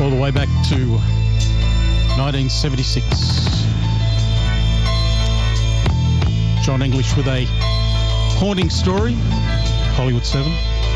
all the way back to 1976. John English with a haunting story, Hollywood 7,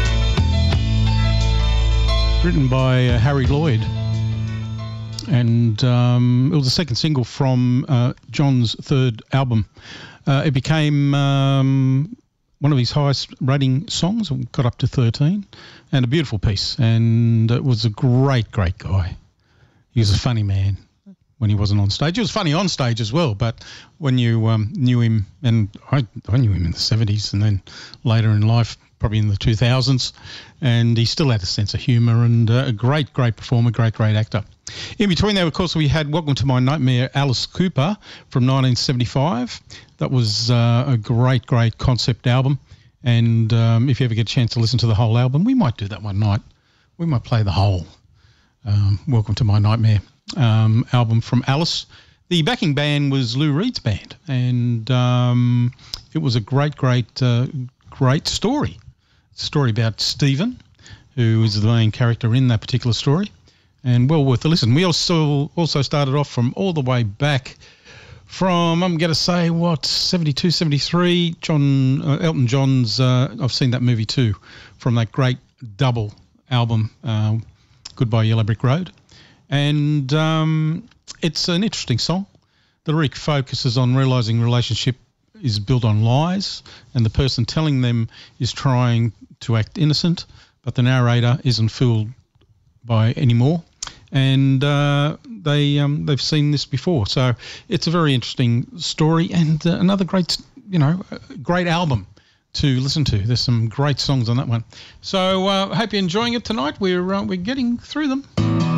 written by Harry Lloyd, and it was the second single from John's third album. It became one of his highest rating songs, got up to 13, and a beautiful piece, and it was a great guy. He was a funny man when he wasn't on stage. He was funny on stage as well, but when you knew him, and I knew him in the 70s and then later in life, probably in the 2000s, and he still had a sense of humour and a great performer, great actor. In between there, of course, we had Welcome to My Nightmare, Alice Cooper from 1975. That was a great concept album, and if you ever get a chance to listen to the whole album, we might do that one night. We might play the whole Welcome to My Nightmare album from Alice. The backing band was Lou Reed's band, and it was a great story. Story about Stephen, who is the main character in that particular story, and well worth a listen. We also started off from all the way back from, I'm going to say, 72, 73, Elton John's, I've seen that movie too, from that great double album, Goodbye Yellow Brick Road. And it's an interesting song. The lyric focuses on realising relationship is built on lies, and the person telling them is trying to act innocent, but the narrator isn't fooled by anymore. And they've seen this before, so it's a very interesting story, and another great album to listen to. There's some great songs on that one. So I hope you're enjoying it tonight. We're getting through them.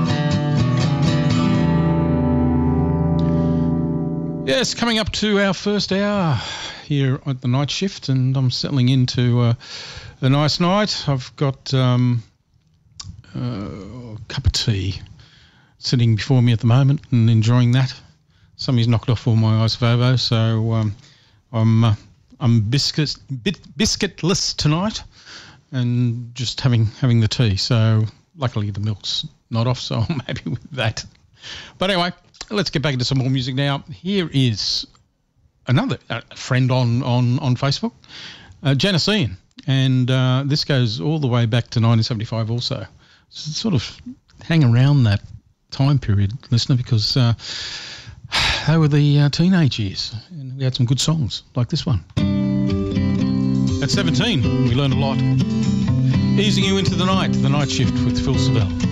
Yes, coming up to our first hour here at the night shift, and I'm settling into a nice night. I've got a cup of tea sitting before me at the moment and enjoying that. Somebody's knocked off all my ice Vovo, so I'm biscuitless tonight and just having the tea. So luckily the milk's not off, so I'm happy with that. But anyway, let's get back into some more music now. Here is another friend on Facebook, Janice Ian, and this goes all the way back to 1975 also. So sort of hang around that time period, listener, because they were the teenage years, and we had some good songs like this one. At 17, we learned a lot. Easing you into the night shift with Phil Savell.